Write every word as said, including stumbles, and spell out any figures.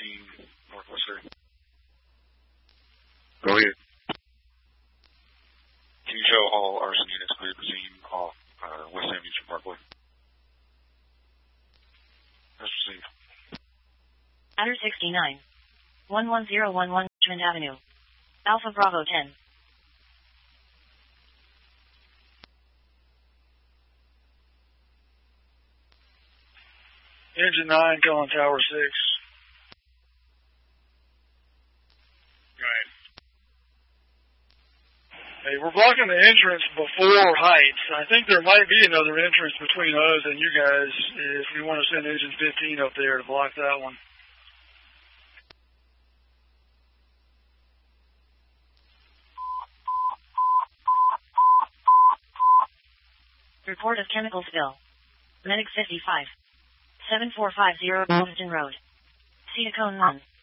fifteen, Northwest area. Go ahead. Can you show all arson units clear the scene off uh, West Ammunition Parkway? That's received. Adder sixty-nine. one one zero one one Richmond Avenue. Alpha Bravo ten. Engine nine, calling Tower six. Go ahead. Hey, we're blocking the entrance before Heights. I think there might be another entrance between us and you guys if we want to send Engine fifteen up there to block that one. Report of chemical spill. Medic fifty-five. seven four five zero Boston Road. Cedar Cone one.